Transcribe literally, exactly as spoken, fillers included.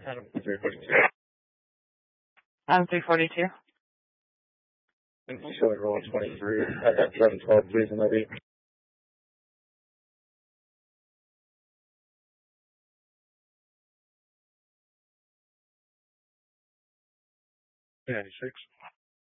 Adam three forty-two. I'm three forty-two. And showing roll twenty-three. I got seven twelve, please, and maybe. ninety-six.